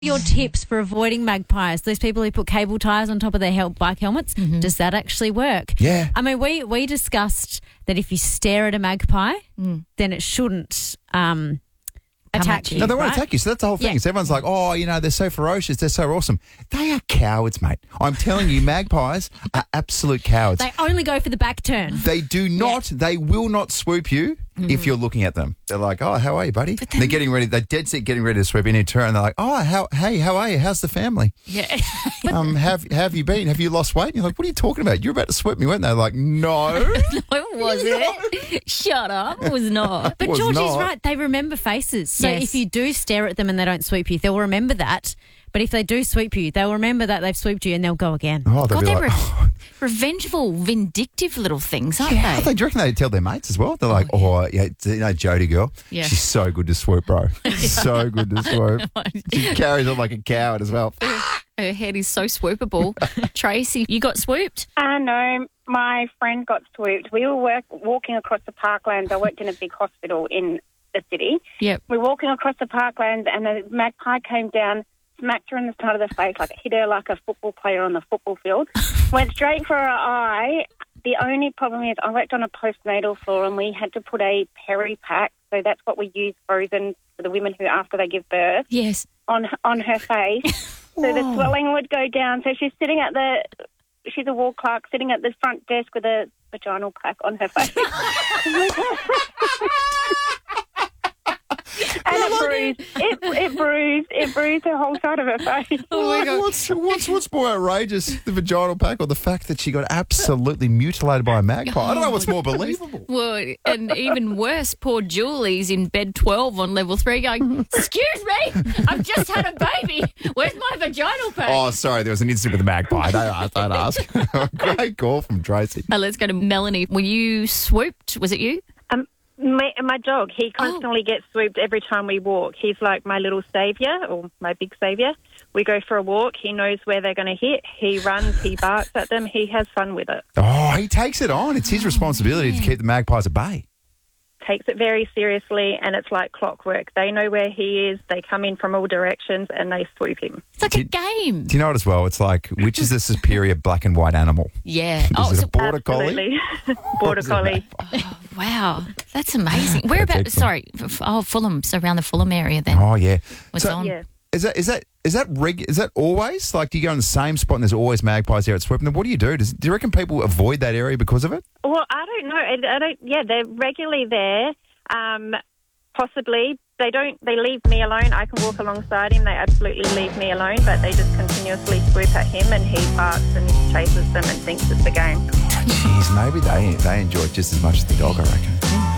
Your tips for avoiding magpies, those people who put cable ties on top of their bike helmets, does that actually work? Yeah. I mean, we discussed that if you stare at a magpie, then it shouldn't attack you. No, they won't right? attack you. So that's the whole thing. Yeah. So everyone's like, oh, they're so ferocious. They're so awesome. They are cowards, mate. I'm telling you, magpies are absolute cowards. They only go for the back turn. They do not. Yeah. They will not swoop you if you're looking at them. They're like, oh, how are you, buddy? They're getting ready. They're dead set getting ready to swoop in and turn. They're like, oh, how are you? How's the family? Yeah. Have you been? Have you lost weight? And you're like, what are you talking about? You're about to swoop me, weren't they? They're like, no. No, it wasn't. Shut up. It was not. But Georgie's right. They remember faces. So if you do stare at them and they don't swoop you, they'll remember that. But if they do swoop you, they'll remember that they've swooped you and they'll go again. Oh, they'll be they're like, revengeful, vindictive little things, aren't yeah, they? do you reckon they tell their mates as well? They're like, Jodie girl, she's so good to swoop, bro. So good to swoop. She carries on like a coward as well. Her head is so swoopable. Tracy, you got swooped? No, my friend got swooped. We were walking across the parklands. I worked in a big hospital in the city. Yep. We're walking across the parklands and the magpie came down, smacked her in the side of the face, like hit her like a football player on the football field. Went straight for her eye. The only problem is I worked on a postnatal floor and we had to put a peri-pack, so that's what we use frozen for the women who after they give birth. Yes. On her face. So the swelling would go down. So she's she's a ward clerk sitting at the front desk with a vaginal pack on her face. And it bruised her whole side of her face. Oh my God. What's more outrageous, the vaginal pack or the fact that she got absolutely mutilated by a magpie? I don't know what's more believable. Well, and even worse, poor Julie's in bed 12 on level 3 going, excuse me, I've just had a baby. Where's my vaginal pack? Oh, sorry, there was an incident with a magpie. Don't ask. Great call from Tracy. Let's go to Melanie. Were you swooped? Was it you? My dog, he constantly gets swooped every time we walk. He's like my little saviour or my big saviour. We go for a walk. He knows where they're going to hit. He runs. He barks at them. He has fun with it. Oh, he takes it on. It's his responsibility to keep the magpies at bay. Takes it very seriously, and it's like clockwork. They know where he is. They come in from all directions, and they swoop him. It's like a game. Do you know what as well? It's like, which is the superior black and white animal? Yeah. Is it a border collie? Border collie. Oh, wow. That's amazing. Where about, sorry, Fulham, so around the Fulham area then. Oh, yeah. What's on? Yeah. Is that always? Like, do you go in the same spot and there's always magpies there at swooping? Then what do you do? Do you reckon people avoid that area because of it? Well, I don't know. Yeah, they're regularly there. Possibly. They leave me alone. I can walk alongside him. They absolutely leave me alone, but they just continuously swoop at him and he barks and chases them and thinks it's a game. Jeez, maybe they enjoy it just as much as the dog, I reckon.